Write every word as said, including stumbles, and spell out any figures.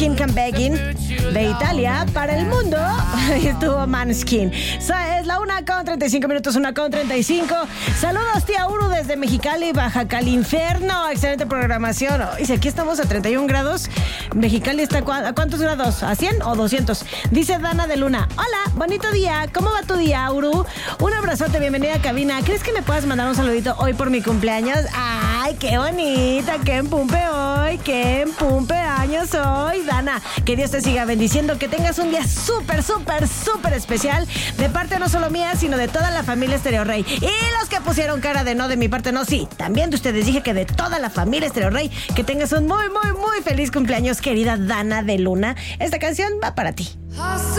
Maneskin Can Begging de Italia para el mundo. Ahí estuvo Maneskin. So, es la una con treinta y cinco minutos, una con treinta y cinco. Saludos, tía Uru, desde Mexicali, Baja Caliinferno. Excelente programación. Dice, aquí estamos a treinta y un grados. Mexicali está a ¿cuántos grados? ¿A cien o doscientos? Dice Dana de Luna. Hola, bonito día. ¿Cómo va tu día, Uru? Un abrazote, bienvenida a cabina. ¿Crees que me puedas mandar un saludito hoy por mi cumpleaños? Ay, qué bonita, qué empumpe hoy, qué empumpe años hoy, Dana. Que Dios te siga bendiciendo, que tengas un día súper, súper, súper especial de parte no solo mía, sino de toda la familia Stereo Rey. Y los que pusieron cara de no, de mi parte no, sí, también de ustedes dije que de toda la familia Stereo Rey, que tengas un muy, muy, muy feliz cumpleaños, querida Dana de Luna. Esta canción va para ti.